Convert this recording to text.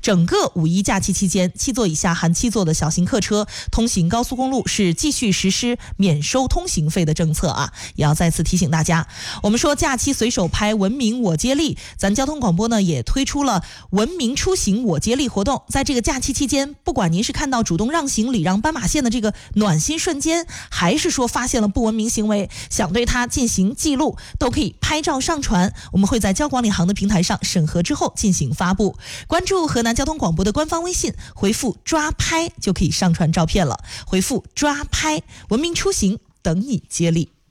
整个5·1假期期间，7座以下含7座的小型客车通行高速公路是继续实施免收通行费的政策啊，也要再次提醒大家。我们说假期随手拍文明我接力，咱交通广播呢也推出了文明出行我接力活动。在这个假期期间，不管您是看到主动让行礼让斑马线的这个暖心瞬间，还是说发现了不文明行为，想对它进行记录，都可以拍照上传，我们会在交管领航的平台上审核之后进行发布。关注河南交通广播的官方微信，回复抓拍就可以上传照片了，回复抓拍，文明出行等你接力。